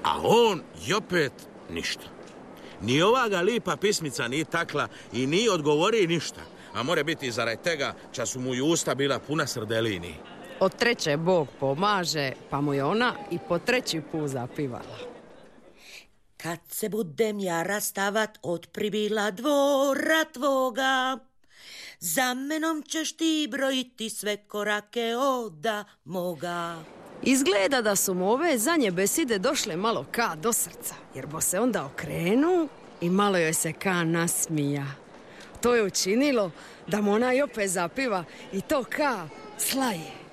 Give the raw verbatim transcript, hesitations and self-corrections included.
A on i opet ništa. Ni ova ga lipa pismica nije takla i nije odgovori ništa. A more biti zarad tega, ča su mu i usta bila puna srdelini. Od treće Bog pomaže, pa mu je ona i po treći put zapivala. Kad se budem ja rastavat od pribila dvora tvoga, za menom ćeš ti brojiti sve korake oda moga. Izgleda da su mu ove zadnje beside došle malo ka do srca, jer bo se onda okrenu i malo joj se ka nasmija. To je učinilo da mu ona i opet zapiva i to ka slaje.